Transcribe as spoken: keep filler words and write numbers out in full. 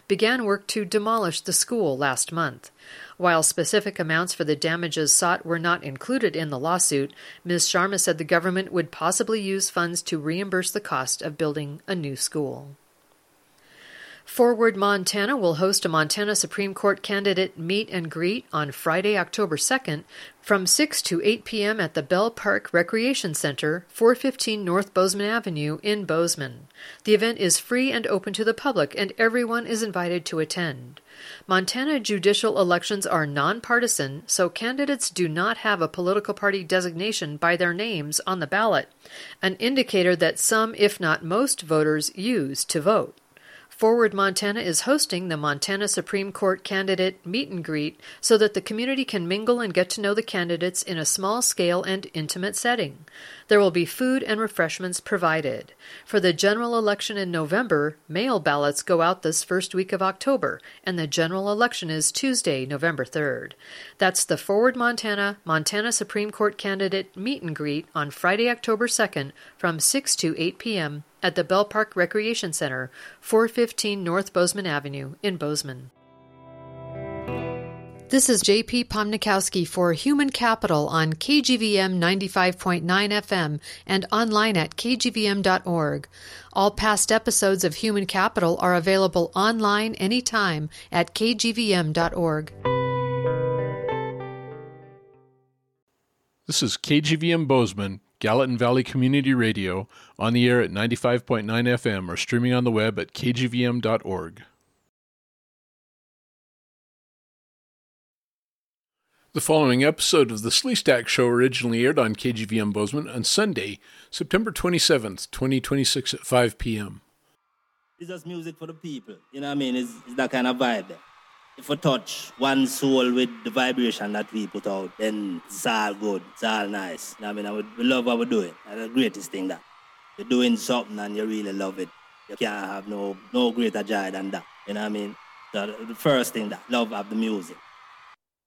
began work to demolish the school last month. While specific amounts for the damages sought were not included in the lawsuit, Miz Sharma said the government would possibly use funds to reimburse the cost of building a new school. Forward Montana will host a Montana Supreme Court candidate meet and greet on Friday, October second, from six to eight p.m. at the Bell Park Recreation Center, four fifteen North Bozeman Avenue in Bozeman. The event is free and open to the public, and everyone is invited to attend. Montana judicial elections are nonpartisan, so candidates do not have a political party designation by their names on the ballot, an indicator that some, if not most, voters use to vote. Forward Montana is hosting the Montana Supreme Court candidate meet and greet so that the community can mingle and get to know the candidates in a small-scale and intimate setting. There will be food and refreshments provided. For the general election in November, mail ballots go out this first week of October, and the general election is Tuesday, November third. That's the Forward Montana, Montana Supreme Court candidate meet and greet on Friday, October second from six to eight p.m. at the Bell Park Recreation Center, four fifteen North Bozeman Avenue in Bozeman. This is J P Pomnikowski for Human Capital on K G V M ninety-five point nine F M and online at k g v m dot org. All past episodes of Human Capital are available online anytime at k g v m dot org. This is K G V M Bozeman, Gallatin Valley Community Radio, on the air at ninety-five point nine F M or streaming on the web at k g v m dot org. The following episode of the Sleestack Show originally aired on K G V M Bozeman on Sunday, September twenty-seventh, twenty twenty-six at five p.m. It's just music for the people, you know what I mean? It's, it's that kind of vibe there. If we touch one soul with the vibration that we put out, then it's all good, it's all nice. You know what I mean? We love what we're doing. That's the greatest thing that. You're doing something and you really love it. You can't have no, no greater joy than that. You know what I mean? So the first thing that, love of the music.